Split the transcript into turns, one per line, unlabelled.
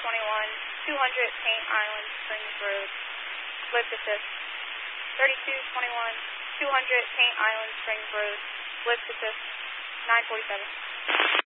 200 Paint Island Springs Road, lift assist. 3221, 200 Paint Island Springs Road, lift assist. 947.